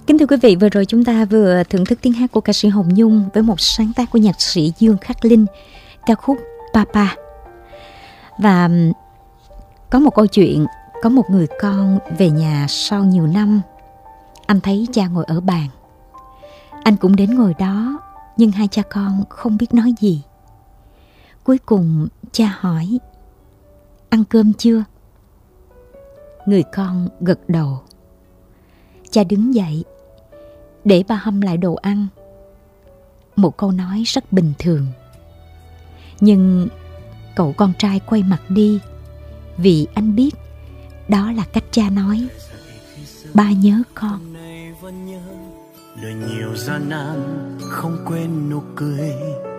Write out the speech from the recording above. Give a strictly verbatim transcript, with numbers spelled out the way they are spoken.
Kính thưa quý vị, vừa rồi chúng ta vừa thưởng thức tiếng hát của ca sĩ Hồng Nhung với một sáng tác của nhạc sĩ Dương Khắc Linh, ca khúc Papa. Và có một câu chuyện, có một người con về nhà sau nhiều năm. Anh thấy cha ngồi ở bàn. Anh cũng đến ngồi đó, nhưng hai cha con không biết nói gì. Cuối cùng cha hỏi: ăn cơm chưa? Người con gật đầu. Cha đứng dậy để ba hâm lại đồ ăn. Một câu nói rất bình thường. Nhưng cậu con trai quay mặt đi, vì anh biết đó là cách cha nói: ba nhớ con. Đời nhiều gian nan không quên nụ cười,